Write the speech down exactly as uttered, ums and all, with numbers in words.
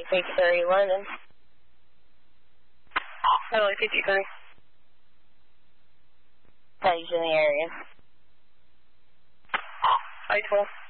fifty-three London. Hello, fifty-three. Page in the area. eight twelve.